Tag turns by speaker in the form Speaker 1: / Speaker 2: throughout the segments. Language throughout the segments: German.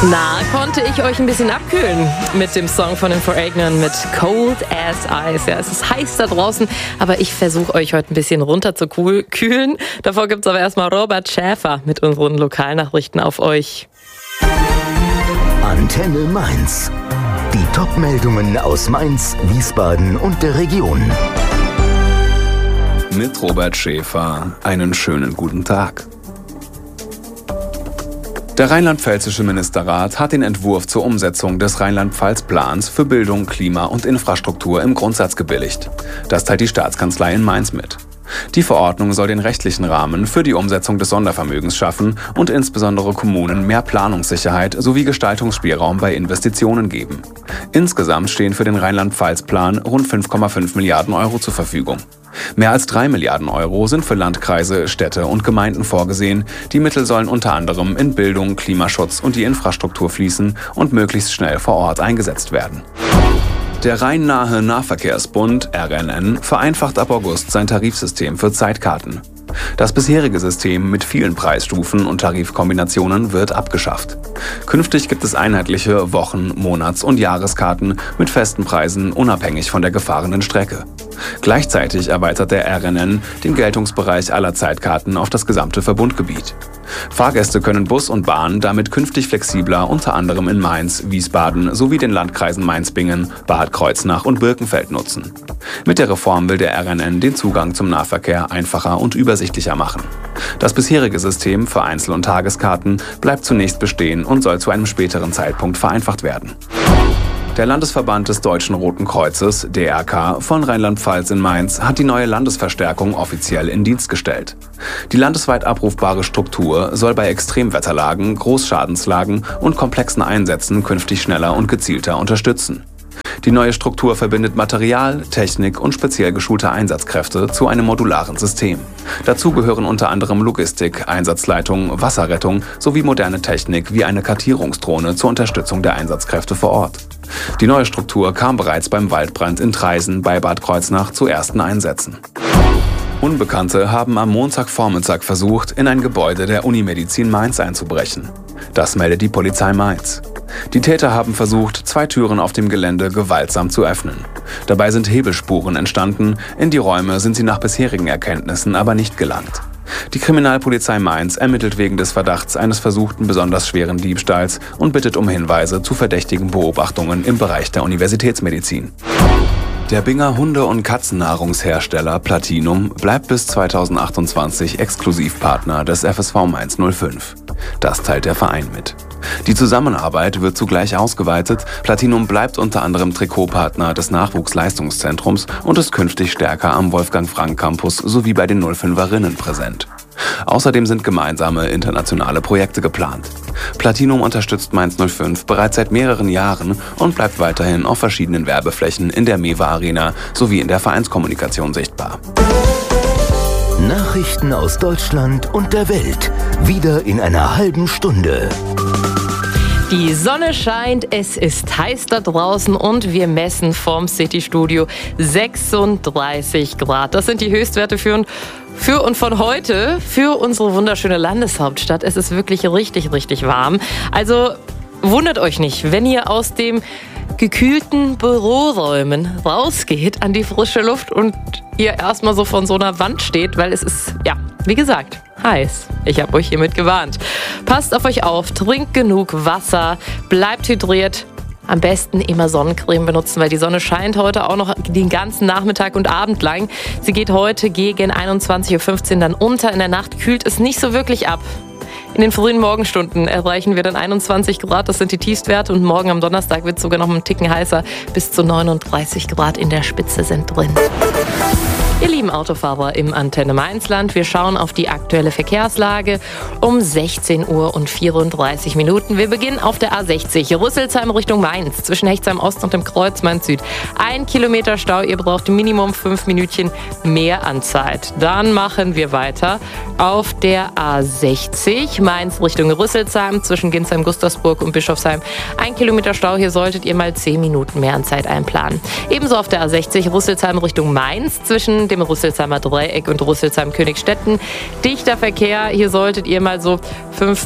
Speaker 1: Na, konnte ich euch ein bisschen abkühlen mit dem Song von den Four Agnon mit Cold as Ice. Ja, es ist heiß da draußen, aber ich versuche euch heute ein bisschen runter zu kühlen. Davor gibt es aber erstmal Robert Schäfer mit unseren Lokalnachrichten auf euch.
Speaker 2: Antenne Mainz. Die Top-Meldungen aus Mainz, Wiesbaden und der Region.
Speaker 3: Mit Robert Schäfer einen schönen guten Tag. Der rheinland-pfälzische Ministerrat hat den Entwurf zur Umsetzung des Rheinland-Pfalz-Plans für Bildung, Klima und Infrastruktur im Grundsatz gebilligt. Das teilt die Staatskanzlei in Mainz mit. Die Verordnung soll den rechtlichen Rahmen für die Umsetzung des Sondervermögens schaffen und insbesondere Kommunen mehr Planungssicherheit sowie Gestaltungsspielraum bei Investitionen geben. Insgesamt stehen für den Rheinland-Pfalz-Plan rund 5,5 Milliarden Euro zur Verfügung. Mehr als 3 Milliarden Euro sind für Landkreise, Städte und Gemeinden vorgesehen. Die Mittel sollen unter anderem in Bildung, Klimaschutz und die Infrastruktur fließen und möglichst schnell vor Ort eingesetzt werden. Der Rhein-Nahe Nahverkehrsbund, RNN, vereinfacht ab August sein Tarifsystem für Zeitkarten. Das bisherige System mit vielen Preisstufen und Tarifkombinationen wird abgeschafft. Künftig gibt es einheitliche Wochen-, Monats- und Jahreskarten mit festen Preisen unabhängig von der gefahrenen Strecke. Gleichzeitig erweitert der RNN den Geltungsbereich aller Zeitkarten auf das gesamte Verbundgebiet. Fahrgäste können Bus und Bahn damit künftig flexibler unter anderem in Mainz, Wiesbaden sowie den Landkreisen Mainz-Bingen, Bad Kreuznach und Birkenfeld nutzen. Mit der Reform will der RNN den Zugang zum Nahverkehr einfacher und übersichtlicher machen. Das bisherige System für Einzel- und Tageskarten bleibt zunächst bestehen und soll zu einem späteren Zeitpunkt vereinfacht werden. Der Landesverband des Deutschen Roten Kreuzes, DRK, von Rheinland-Pfalz in Mainz hat die neue Landesverstärkung offiziell in Dienst gestellt. Die landesweit abrufbare Struktur soll bei Extremwetterlagen, Großschadenslagen und komplexen Einsätzen künftig schneller und gezielter unterstützen. Die neue Struktur verbindet Material, Technik und speziell geschulte Einsatzkräfte zu einem modularen System. Dazu gehören unter anderem Logistik, Einsatzleitung, Wasserrettung sowie moderne Technik wie eine Kartierungsdrohne zur Unterstützung der Einsatzkräfte vor Ort. Die neue Struktur kam bereits beim Waldbrand in Traisen bei Bad Kreuznach zu ersten Einsätzen. Unbekannte haben am Montagvormittag versucht, in ein Gebäude der Unimedizin Mainz einzubrechen. Das meldet die Polizei Mainz. Die Täter haben versucht, 2 Türen auf dem Gelände gewaltsam zu öffnen. Dabei sind Hebelspuren entstanden, in die Räume sind sie nach bisherigen Erkenntnissen aber nicht gelangt. Die Kriminalpolizei Mainz ermittelt wegen des Verdachts eines versuchten besonders schweren Diebstahls und bittet um Hinweise zu verdächtigen Beobachtungen im Bereich der Universitätsmedizin. Der Binger Hunde- und Katzennahrungshersteller Platinum bleibt bis 2028 Exklusivpartner des FSV Mainz 05. Das teilt der Verein mit. Die Zusammenarbeit wird zugleich ausgeweitet. Platinum bleibt unter anderem Trikotpartner des Nachwuchsleistungszentrums und ist künftig stärker am Wolfgang-Frank-Campus sowie bei den 05erinnen präsent. Außerdem sind gemeinsame internationale Projekte geplant. Platinum unterstützt Mainz 05 bereits seit mehreren Jahren und bleibt weiterhin auf verschiedenen Werbeflächen in der Mewa Arena sowie in der Vereinskommunikation sichtbar.
Speaker 2: Nachrichten aus Deutschland und der Welt. Wieder in einer halben Stunde.
Speaker 1: Die Sonne scheint, es ist heiß da draußen und wir messen vom City-Studio 36 Grad. Das sind die Höchstwerte für und von heute für unsere wunderschöne Landeshauptstadt. Es ist wirklich richtig, richtig warm. Also wundert euch nicht, wenn ihr aus dem gekühlten Büroräumen rausgeht an die frische Luft und ihr erstmal so von so einer Wand steht, weil es ist, ja, wie gesagt, heiß. Ich habe euch hiermit gewarnt. Passt auf euch auf, trinkt genug Wasser, bleibt hydriert. Am besten immer Sonnencreme benutzen, weil die Sonne scheint heute auch noch den ganzen Nachmittag und Abend lang. Sie geht heute gegen 21:15 Uhr dann unter. In der Nacht kühlt es nicht so wirklich ab. In den frühen Morgenstunden erreichen wir dann 21 Grad, das sind die Tiefstwerte. Und morgen am Donnerstag wird es sogar noch einen Ticken heißer. Bis zu 39 Grad in der Spitze sind drin. Ihr lieben Autofahrer im Antenne Mainzland, wir schauen auf die aktuelle Verkehrslage um 16:34 Uhr. Wir beginnen auf der A60 Rüsselsheim Richtung Mainz zwischen Hechtsheim Ost und dem Kreuz Mainz Süd. 1 Kilometer Stau, ihr braucht Minimum 5 Minütchen mehr an Zeit. Dann machen wir weiter auf der A60 Mainz Richtung Rüsselsheim zwischen Ginsheim, Gustavsburg und Bischofsheim. 1 Kilometer Stau, hier solltet ihr mal 10 Minuten mehr an Zeit einplanen. Ebenso auf der A60 Rüsselsheim Richtung Mainz zwischen dem Rüsselsheimer Dreieck und Rüsselsheim-Königstetten. Dichter Verkehr, hier solltet ihr mal so 5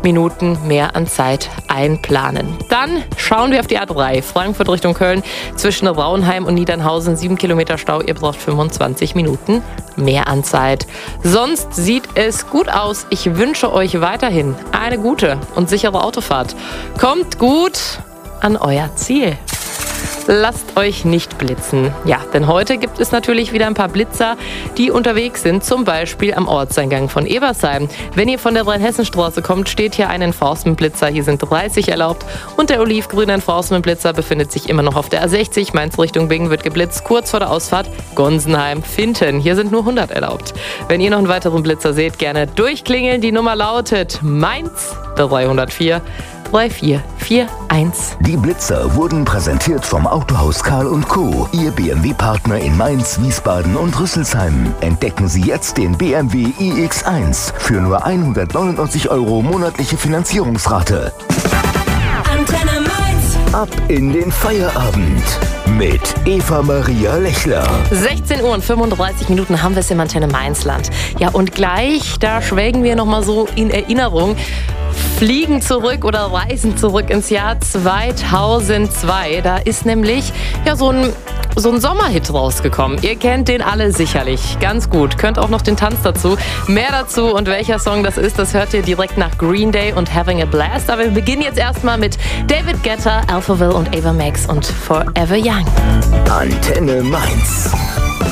Speaker 1: Minuten mehr an Zeit einplanen. Dann schauen wir auf die A3, Frankfurt Richtung Köln, zwischen Raunheim und Niedernhausen, 7 Kilometer Stau, ihr braucht 25 Minuten mehr an Zeit. Sonst sieht es gut aus. Ich wünsche euch weiterhin eine gute und sichere Autofahrt. Kommt gut an euer Ziel. Lasst euch nicht blitzen. Ja, denn heute gibt es natürlich wieder ein paar Blitzer, die unterwegs sind, zum Beispiel am Ortseingang von Ebersheim. Wenn ihr von der Rheinhessenstraße kommt, steht hier ein Enforcement-Blitzer. Hier sind 30 erlaubt und der olivgrüne Enforcement-Blitzer befindet sich immer noch auf der A60. Mainz Richtung Bingen wird geblitzt, kurz vor der Ausfahrt Gonsenheim-Finten. Hier sind nur 100 erlaubt. Wenn ihr noch einen weiteren Blitzer seht, gerne durchklingeln. Die Nummer lautet Mainz 304 3441.
Speaker 2: Die Blitzer wurden präsentiert vom Autohaus Karl & Co., Ihr BMW-Partner in Mainz, Wiesbaden und Rüsselsheim. Entdecken Sie jetzt den BMW iX1 für nur 199 € monatliche Finanzierungsrate.
Speaker 4: Antenne Mainz.
Speaker 2: Ab in den Feierabend mit Eva Maria Lechler.
Speaker 1: 16 Uhr und 35 Minuten haben wir es im Antenne Mainzland. Ja, und gleich, da schwelgen wir nochmal so in Erinnerung. Fliegen zurück oder reisen zurück ins Jahr 2002. Da ist nämlich ja so ein Sommerhit rausgekommen. Ihr kennt den alle sicherlich ganz gut. Könnt auch noch den Tanz dazu. Mehr dazu und welcher Song das ist, das hört ihr direkt nach Green Day und Having a Blast. Aber wir beginnen jetzt erstmal mit David Guetta, Alphaville und Ava Max und Forever Young.
Speaker 2: Antenne Mainz.